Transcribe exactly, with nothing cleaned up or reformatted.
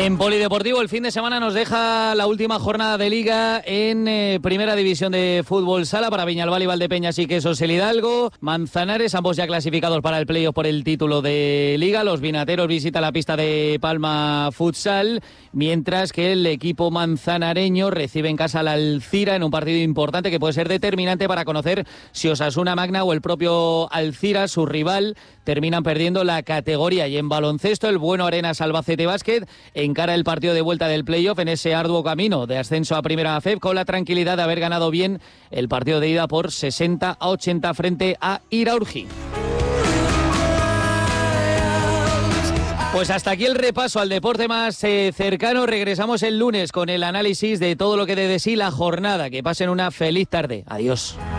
En Polideportivo el fin de semana nos deja la última jornada de Liga en eh, Primera División de Fútbol Sala para Viñalbal y Valdepeñas y Quesos el Hidalgo. Manzanares, ambos ya clasificados para el playoff por el título de Liga. Los vinateros visitan la pista de Palma Futsal, mientras que el equipo manzanareño recibe en casa al Alcira en un partido importante que puede ser determinante para conocer si Osasuna Magna o el propio Alcira, su rival, terminan perdiendo la categoría. Y en baloncesto, el Bueno Arenas Albacete Básquet encara el partido de vuelta del playoff en ese arduo camino de ascenso a Primera F E B con la tranquilidad de haber ganado bien el partido de ida por sesenta a ochenta frente a Iraurgi. Pues hasta aquí el repaso al deporte más eh, cercano. Regresamos el lunes con el análisis de todo lo que dé de sí la jornada. Que pasen una feliz tarde. Adiós.